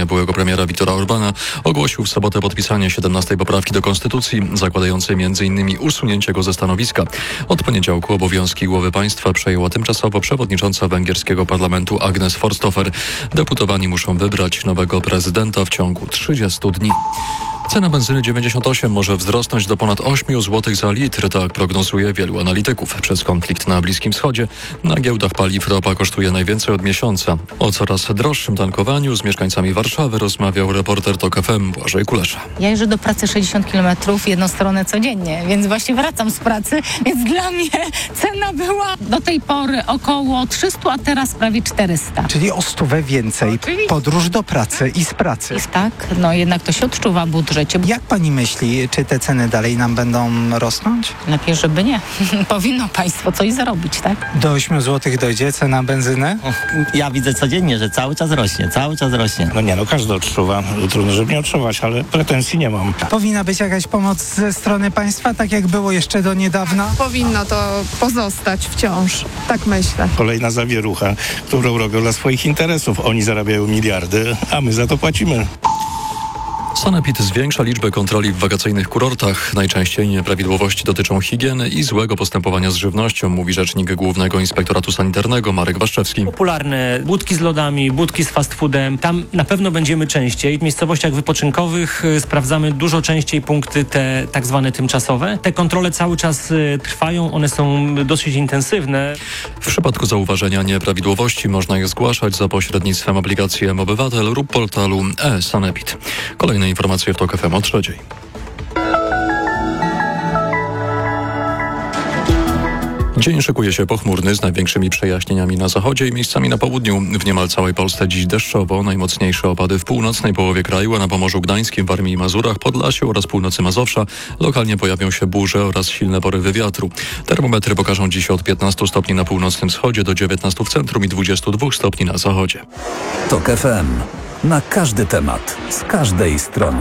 Węgier byłego premiera Viktora Orbána ogłosił w sobotę podpisanie 17 poprawki do konstytucji, zakładającej m.in. usunięcie go ze stanowiska. Od poniedziałku obowiązki głowy państwa przejęła tymczasowo przewodnicząca węgierskiego parlamentu Agnes Forsthofer. Deputowani muszą wybrać nowego prezydenta w ciągu 30 dni. Cena benzyny 98 może wzrosnąć do ponad 8 zł za litr, tak prognozuje wielu analityków. Przez konflikt na Bliskim Wschodzie na giełdach paliw ropa kosztuje najwięcej od miesiąca. O coraz droższym tankowaniu z mieszkańcami Warszawy rozmawiał reporter TOK FM Błażej Kulesza. Ja jeżdżę do pracy 60 km jedną stronę codziennie, więc właśnie wracam z pracy, więc dla mnie cena była do tej pory około 300, a teraz prawie 400. Czyli o 100 więcej. Oczywiście. Podróż do pracy i z pracy. Tak, no jednak to się odczuwa w budżecie. Jak pani myśli, czy te ceny dalej nam będą rosnąć? Lepiej, żeby nie. Powinno państwo coś zarobić, tak? Do 8 zł dojdzie cena benzyny? Ja widzę codziennie, że cały czas rośnie. No każdy odczuwa. Trudno, żeby nie odczuwać, ale pretensji nie mam. Powinna być jakaś pomoc ze strony państwa, tak jak było jeszcze do niedawna? Powinno to pozostać wciąż, tak myślę. Kolejna zawierucha, którą robią dla swoich interesów. Oni zarabiają miliardy, a my za to płacimy. Sanepid zwiększa liczbę kontroli w wakacyjnych kurortach. Najczęściej nieprawidłowości dotyczą higieny i złego postępowania z żywnością, mówi rzecznik Głównego Inspektoratu Sanitarnego Marek Waszczewski. Popularne budki z lodami, budki z fast foodem. Tam na pewno będziemy częściej. W miejscowościach wypoczynkowych sprawdzamy dużo częściej punkty te tak zwane tymczasowe. Te kontrole cały czas trwają, one są dosyć intensywne. W przypadku zauważenia nieprawidłowości można je zgłaszać za pośrednictwem aplikacji mObywatel lub portalu e-Sanepid. Kolejne informacje w TOK FM o 3:00. Dzień szykuje się pochmurny z największymi przejaśnieniami na zachodzie i miejscami na południu. W niemal całej Polsce dziś deszczowo. Najmocniejsze opady w północnej połowie kraju, a na Pomorzu Gdańskim, Warmii i Mazurach, Podlasiu oraz północy Mazowsza. Lokalnie pojawią się burze oraz silne porywy wiatru. Termometry pokażą dziś od 15 stopni na północnym wschodzie do 19 w centrum i 22 stopni na zachodzie. TOK FM. Na każdy temat, z każdej strony.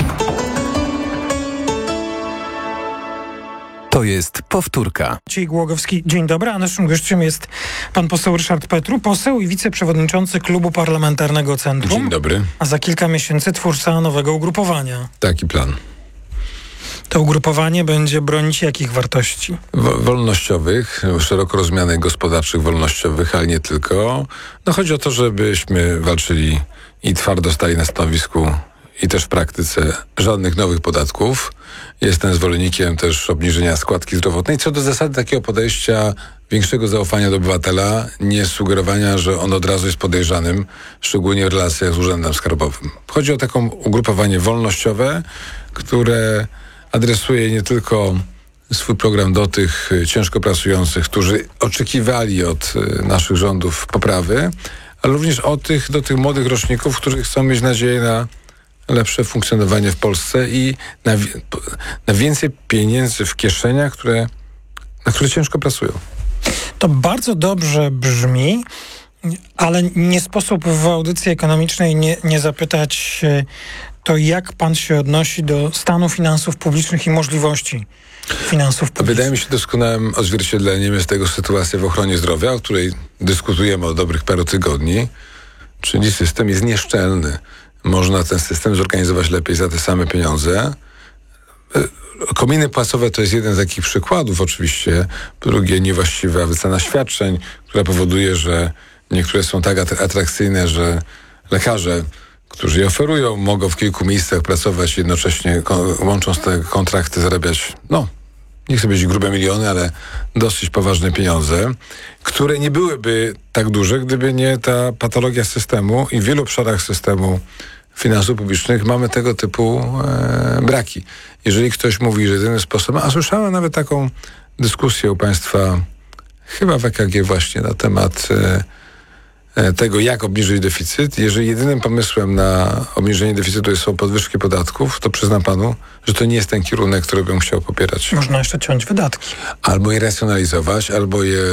To jest powtórka. Maciej Głogowski, dzień dobry, a naszym gościem jest pan poseł Ryszard Petru, poseł i wiceprzewodniczący Klubu Parlamentarnego Centrum. Dzień dobry. A za kilka miesięcy twórca nowego ugrupowania. Taki plan. To ugrupowanie będzie bronić jakich wartości? Wolnościowych, szeroko rozumianych gospodarczych, wolnościowych, ale nie tylko. No chodzi o to, żebyśmy walczyli i twardo stali na stanowisku i też w praktyce żadnych nowych podatków. Jestem zwolennikiem też obniżenia składki zdrowotnej. Co do zasady takiego podejścia, większego zaufania do obywatela, nie sugerowania, że on od razu jest podejrzanym, szczególnie w relacjach z Urzędem Skarbowym. Chodzi o taką ugrupowanie wolnościowe, które adresuje nie tylko swój program do tych ciężko pracujących, którzy oczekiwali od naszych rządów poprawy, ale również do tych młodych roczników, którzy chcą mieć nadzieję na lepsze funkcjonowanie w Polsce i na więcej pieniędzy w kieszeniach, na które ciężko pracują. To bardzo dobrze brzmi, ale nie sposób w audycji ekonomicznej nie zapytać to, jak pan się odnosi do stanu finansów publicznych i możliwości finansów publicznych. Wydaje mi się doskonałym odzwierciedleniem jest tego sytuacja w ochronie zdrowia, o której dyskutujemy od dobrych paru tygodni, czyli system jest nieszczelny. Można ten system zorganizować lepiej za te same pieniądze. Kominy płacowe to jest jeden z takich przykładów oczywiście. Drugie, niewłaściwa wycena świadczeń, która powoduje, że niektóre są tak atrakcyjne, że lekarze, którzy je oferują, mogą w kilku miejscach pracować jednocześnie, łącząc te kontrakty, zarabiać, nie chcę powiedzieć grube miliony, ale dosyć poważne pieniądze, które nie byłyby tak duże, gdyby nie ta patologia systemu i w wielu obszarach systemu finansów publicznych mamy tego typu braki. Jeżeli ktoś mówi, że jedynym sposobem, a słyszałem nawet taką dyskusję u państwa, chyba w EKG właśnie, na temat tego, jak obniżyć deficyt. Jeżeli jedynym pomysłem na obniżenie deficytu są podwyżki podatków, to przyznam panu, że to nie jest ten kierunek, który bym chciał popierać. Można jeszcze ciąć wydatki. Albo je racjonalizować, albo je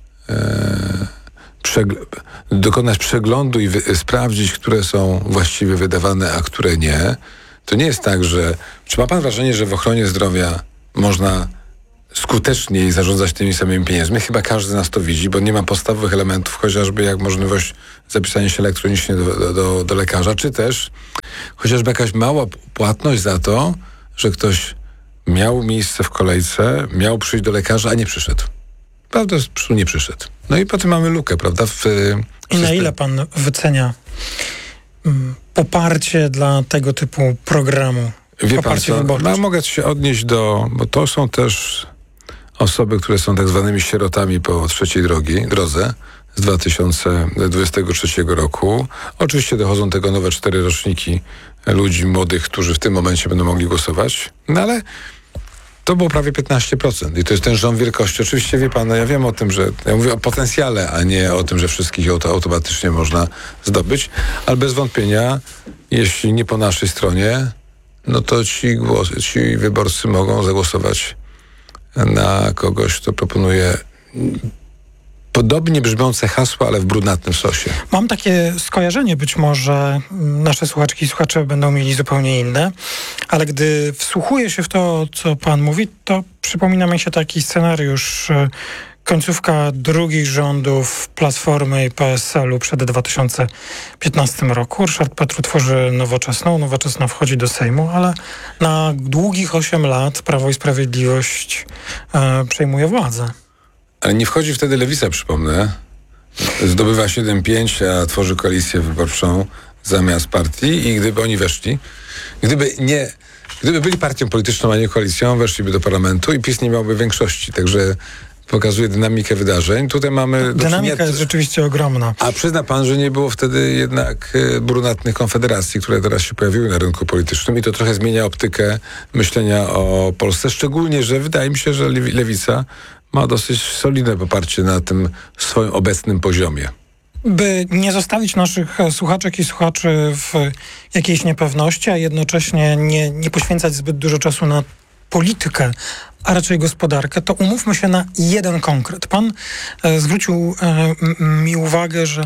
dokonać przeglądu i sprawdzić, które są właściwie wydawane, a które nie. To nie jest tak, że... Czy ma pan wrażenie, że w ochronie zdrowia można skuteczniej zarządzać tymi samymi pieniędzmi? Chyba każdy z nas to widzi, bo nie ma podstawowych elementów, chociażby jak możliwość zapisania się elektronicznie do lekarza, czy też chociażby jakaś mała płatność za to, że ktoś miał miejsce w kolejce, miał przyjść do lekarza, a nie przyszedł. Prawda, nie przyszedł. No i potem mamy lukę, prawda? I na ile pan wycenia poparcie dla tego typu programu? Wie pan co, mogę się odnieść bo to są też osoby, które są tak zwanymi sierotami po trzeciej drodze z 2023 roku. Oczywiście dochodzą do tego nowe 4 roczniki ludzi młodych, którzy w tym momencie będą mogli głosować, no ale to było prawie 15% i to jest ten rząd wielkości. Oczywiście wie pan, ja wiem o tym, że ja mówię o potencjale, a nie o tym, że wszystkich automatycznie można zdobyć, ale bez wątpienia, jeśli nie po naszej stronie, no to ci wyborcy mogą zagłosować na kogoś, kto proponuje podobnie brzmiące hasła, ale w brunatnym sosie. Mam takie skojarzenie, być może nasze słuchaczki i słuchacze będą mieli zupełnie inne, ale gdy wsłuchuję się w to, co pan mówi, to przypomina mi się taki scenariusz końcówka drugich rządów Platformy i PSL-u przed 2015 roku. Ryszard Petru tworzy Nowoczesną, Nowoczesna wchodzi do Sejmu, ale na długich 8 lat Prawo i Sprawiedliwość przejmuje władzę. Ale nie wchodzi wtedy Lewica, przypomnę. Zdobywa 7-5, a tworzy koalicję wyborczą zamiast partii i gdyby oni weszli, gdyby byli partią polityczną, a nie koalicją, weszliby do parlamentu i PiS nie miałby większości. Także pokazuje dynamikę wydarzeń. Tutaj mamy... Dynamika jest rzeczywiście ogromna. A przyzna pan, że nie było wtedy jednak brunatnych konfederacji, które teraz się pojawiły na rynku politycznym i to trochę zmienia optykę myślenia o Polsce. Szczególnie, że wydaje mi się, że Lewica ma dosyć solidne poparcie na tym swoim obecnym poziomie. By nie zostawić naszych słuchaczek i słuchaczy w jakiejś niepewności, a jednocześnie nie poświęcać zbyt dużo czasu na politykę, a raczej gospodarkę, to umówmy się na jeden konkret. Pan zwrócił mi uwagę, że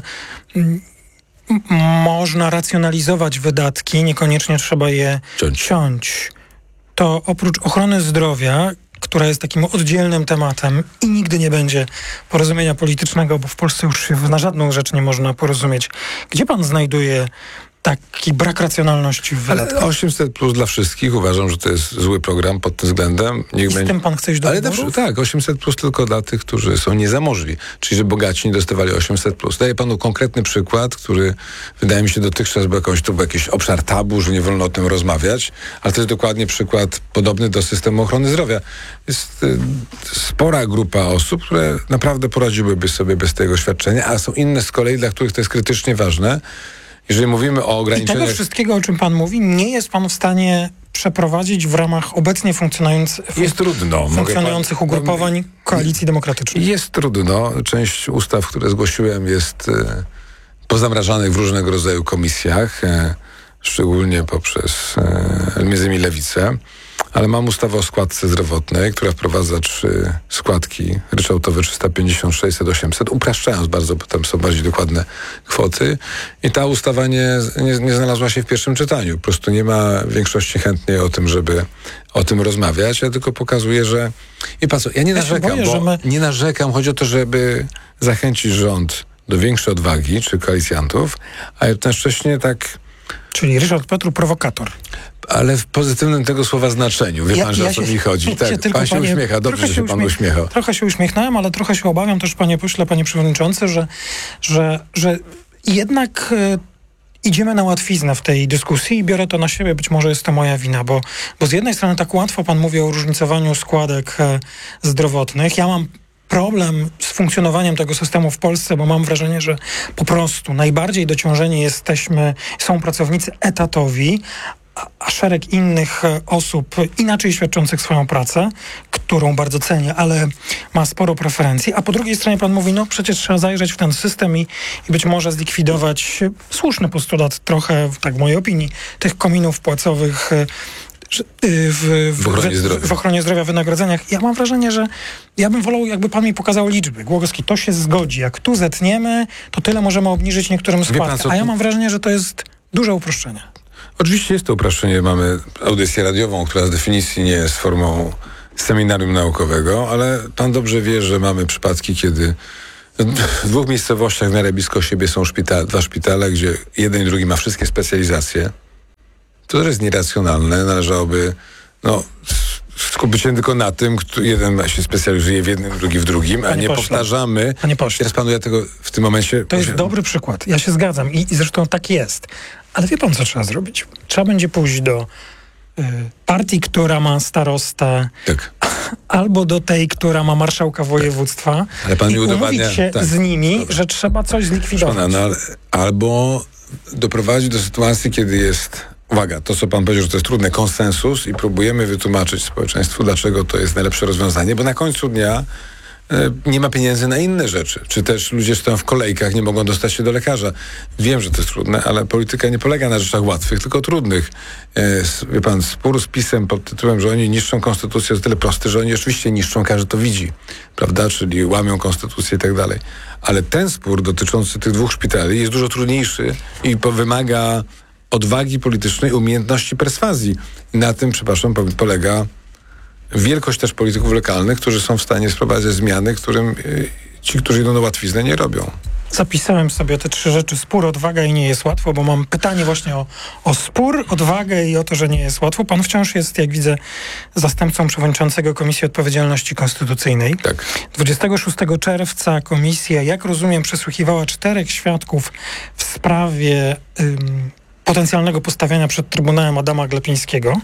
można racjonalizować wydatki, niekoniecznie trzeba je ciąć. To oprócz ochrony zdrowia, która jest takim oddzielnym tematem i nigdy nie będzie porozumienia politycznego, bo w Polsce już się na żadną rzecz nie można porozumieć. Gdzie pan znajduje taki brak racjonalności w wydatkach? 800 plus dla wszystkich. Uważam, że to jest zły program pod tym względem. Z tym pan chce iść do wyborów? Tak, 800 plus tylko dla tych, którzy są niezamożni. Czyli, że bogaci nie dostawali 800 plus. Daję panu konkretny przykład, który wydaje mi się dotychczas był jakiś obszar tabu, że nie wolno o tym rozmawiać, ale to jest dokładnie przykład podobny do systemu ochrony zdrowia. Jest spora grupa osób, które naprawdę poradziłyby sobie bez tego świadczenia, a są inne z kolei, dla których to jest krytycznie ważne. Jeżeli mówimy o ograniczeniach... I tego wszystkiego, o czym pan mówi, nie jest pan w stanie przeprowadzić w ramach obecnie funkcjonujących ugrupowań Koalicji Demokratycznej. Jest trudno. Część ustaw, które zgłosiłem, jest pozamrażanych w różnego rodzaju komisjach, szczególnie poprzez między innymi Lewicę. Ale mam ustawę o składce zdrowotnej, która wprowadza 3 składki ryczałtowe 350, 600, 800, upraszczając bardzo, bo tam są bardziej dokładne kwoty. I ta ustawa nie znalazła się w pierwszym czytaniu. Po prostu nie ma większości chętnej o tym, żeby o tym rozmawiać. Ja tylko pokazuję, że... I pan co, ja nie narzekam, nie narzekam. Chodzi o to, żeby zachęcić rząd do większej odwagi, czy koalicjantów, a jednocześnie tak... Czyli Ryszard Petru prowokator. Ale w pozytywnym tego słowa znaczeniu. Wie pan, że o co mi chodzi. Tak, pan się uśmiecha. Dobrze, że się pan uśmiecha. Trochę się uśmiechnąłem, ale trochę się obawiam też, panie pośle, panie przewodniczący, że jednak idziemy na łatwiznę w tej dyskusji i biorę to na siebie. Być może jest to moja wina, bo z jednej strony tak łatwo pan mówi o różnicowaniu składek zdrowotnych. Ja mam problem z funkcjonowaniem tego systemu w Polsce, bo mam wrażenie, że po prostu najbardziej dociążeni są pracownicy etatowi, a szereg innych osób inaczej świadczących swoją pracę, którą bardzo cenię, ale ma sporo preferencji, a po drugiej stronie pan mówi, no przecież trzeba zajrzeć w ten system i być może zlikwidować słuszny postulat trochę, tak w mojej opinii, tych kominów płacowych w ochronie zdrowia, w wynagrodzeniach. Ja mam wrażenie, że ja bym wolał, jakby pan mi pokazał liczby. Głogowski, to się zgodzi. Jak tu zetniemy, to tyle możemy obniżyć niektórym składkę. A ja mam wrażenie, że to jest duże uproszczenie. Oczywiście jest to uproszczenie. Mamy audycję radiową, która z definicji nie jest formą seminarium naukowego, ale pan dobrze wie, że mamy przypadki, kiedy w 2 miejscowościach w miarę blisko siebie są 2 szpitale, gdzie jeden i drugi ma wszystkie specjalizacje. To też jest nieracjonalne. Należałoby skupić się tylko na tym, jeden się specjalizuje w jednym, drugi w drugim, a nie powtarzamy. Panie pośle. Teraz panu ja tego w tym momencie... To jest dobry przykład. Ja się zgadzam i zresztą tak jest. Ale wie pan, co trzeba zrobić? Trzeba będzie pójść do partii, która ma starostę, tak, albo do tej, która ma marszałka województwa, ale pan i mi udowadnia, umówić się z nimi, że trzeba coś zlikwidować. Albo doprowadzić do sytuacji, kiedy jest, uwaga, to co pan powiedział, że to jest trudne, konsensus i próbujemy wytłumaczyć społeczeństwu, dlaczego to jest najlepsze rozwiązanie, bo na końcu dnia nie ma pieniędzy na inne rzeczy. Czy też ludzie stoją w kolejkach, nie mogą dostać się do lekarza. Wiem, że to jest trudne, ale polityka nie polega na rzeczach łatwych, tylko trudnych. Wie pan, spór z PiS-em pod tytułem, że oni niszczą konstytucję, jest tyle prosty, że oni oczywiście niszczą, każdy to widzi, prawda? Czyli łamią konstytucję i tak dalej. Ale ten spór dotyczący tych 2 szpitali jest dużo trudniejszy i wymaga odwagi politycznej, umiejętności perswazji. I na tym, przepraszam, polega wielkość też polityków lokalnych, którzy są w stanie sprowadzać zmiany, którym ci, którzy idą na łatwiznę, nie robią. Zapisałem sobie te 3 rzeczy. Spór, odwaga i nie jest łatwo, bo mam pytanie właśnie o spór, odwagę i o to, że nie jest łatwo. Pan wciąż jest, jak widzę, zastępcą przewodniczącego Komisji Odpowiedzialności Konstytucyjnej. Tak. 26 czerwca komisja, jak rozumiem, przesłuchiwała 4 świadków w sprawie potencjalnego postawienia przed Trybunałem Adama Glapińskiego.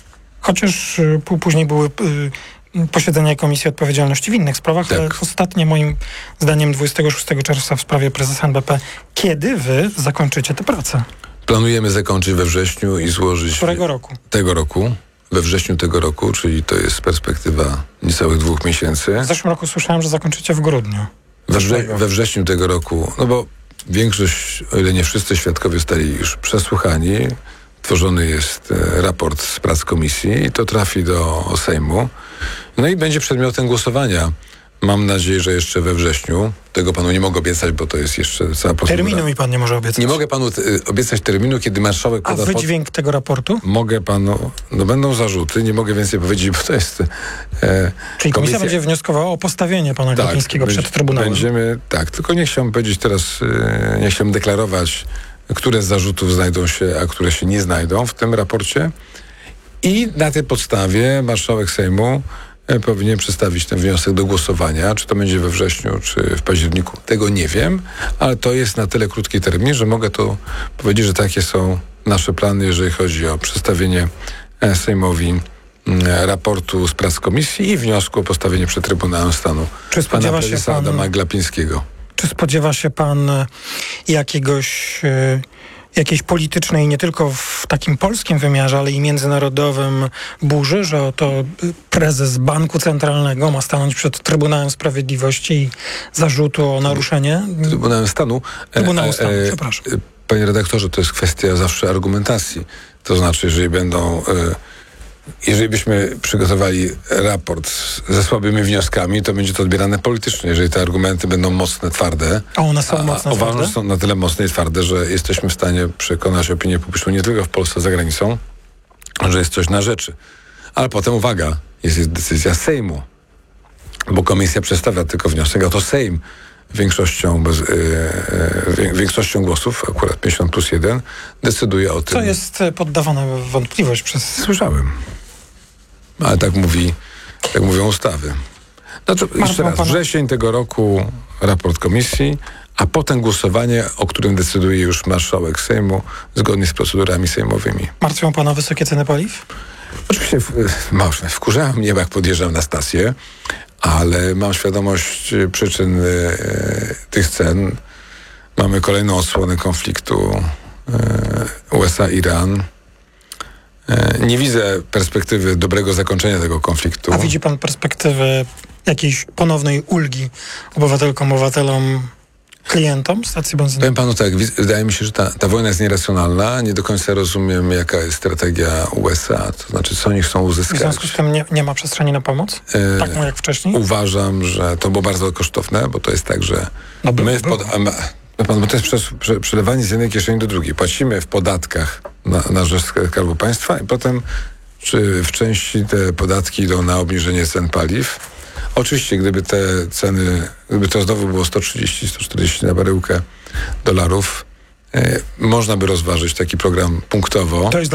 Chociaż później były posiedzenia Komisji Odpowiedzialności w innych sprawach, tak. Ale ostatnie moim zdaniem 26 czerwca w sprawie prezesa NBP. Kiedy wy zakończycie tę pracę? Planujemy zakończyć we wrześniu i złożyć... Którego roku? Tego roku. We wrześniu tego roku, czyli to jest perspektywa niecałych 2 miesięcy. W zeszłym roku słyszałem, że zakończycie w grudniu. We wrześniu tego roku, no bo większość, o ile nie wszyscy świadkowie zostali już przesłuchani, tworzony jest raport z prac komisji i to trafi do Sejmu. No i będzie przedmiotem głosowania. Mam nadzieję, że jeszcze we wrześniu. Tego panu nie mogę obiecać, bo to jest jeszcze cała procedura. Terminu mi pan nie może obiecać. Nie mogę panu obiecać terminu, kiedy marszałek poda... A wydźwięk tego raportu? Mogę panu... będą zarzuty, nie mogę więcej powiedzieć, bo to jest... Czyli komisja będzie wnioskowała o postawienie pana Glapińskiego przed Trybunałem. Tak, tylko nie chciałbym powiedzieć teraz, nie chciałbym deklarować, które z zarzutów znajdą się, a które się nie znajdą w tym raporcie. I na tej podstawie marszałek Sejmu powinien przedstawić ten wniosek do głosowania. Czy to będzie we wrześniu, czy w październiku, tego nie wiem, ale to jest na tyle krótki termin, że mogę to powiedzieć, że takie są nasze plany, jeżeli chodzi o przedstawienie Sejmowi raportu z prac komisji i wniosku o postawienie przed Trybunałem Stanu pana prezesa Adama Glapińskiego. Czy spodziewa się pan jakiejś politycznej, nie tylko w takim polskim wymiarze, ale i międzynarodowym burzy, że oto prezes Banku Centralnego ma stanąć przed Trybunałem Sprawiedliwości i zarzutu o naruszenie? Trybunałem Stanu. Trybunału Stanu, przepraszam. Panie redaktorze, to jest kwestia zawsze argumentacji. To znaczy, jeżeli byśmy przygotowali raport ze słabymi wnioskami, to będzie to odbierane politycznie. Jeżeli te argumenty będą mocne, twarde... A one są mocne, twarde? Uważam, że są na tyle mocne i twarde, że jesteśmy w stanie przekonać opinię publiczną nie tylko w Polsce, za granicą, że jest coś na rzeczy. Ale potem, uwaga, jest decyzja Sejmu. Bo komisja przedstawia tylko wniosek, a to Sejm większością głosów, akurat 50+1, decyduje o tym. Co jest poddawane w wątpliwość przez... Słyszałem. Ale tak mówią ustawy. Znaczy, jeszcze raz, wrzesień tego roku raport komisji, a potem głosowanie, o którym decyduje już marszałek Sejmu, zgodnie z procedurami sejmowymi. Martwią pana wysokie ceny paliw? Oczywiście wkurzają mnie, jak podjeżdżam na stację, ale mam świadomość przyczyn tych cen. Mamy kolejną odsłonę konfliktu USA-Iran. Nie widzę perspektywy dobrego zakończenia tego konfliktu. A widzi pan perspektywę jakiejś ponownej ulgi obywatelom, klientom stacji benzynowej? Powiem panu tak, wydaje mi się, że ta wojna jest nieracjonalna. Nie do końca rozumiem, jaka jest strategia USA, to znaczy, co oni chcą uzyskać. W związku z tym nie ma przestrzeni na pomoc? Taką jak wcześniej? Uważam, że to było bardzo kosztowne, bo to jest tak, że bo to jest przelewanie z jednej kieszeni do drugiej. Płacimy w podatkach na rzecz Skarbu Państwa i potem w części te podatki idą na obniżenie cen paliw. Oczywiście, gdyby to znowu było 130-140 na baryłkę dolarów, można by rozważyć taki program punktowo.